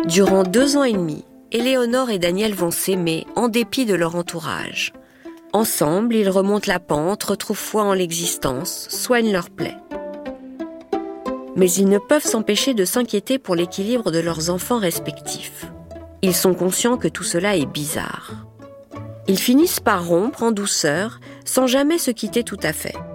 Durant 2 ans et demi, Éléonore et Daniel vont s'aimer en dépit de leur entourage. Ensemble, ils remontent la pente, retrouvent foi en l'existence, soignent leurs plaies. Mais ils ne peuvent s'empêcher de s'inquiéter pour l'équilibre de leurs enfants respectifs. Ils sont conscients que tout cela est bizarre. Ils finissent par rompre en douceur, sans jamais se quitter tout à fait.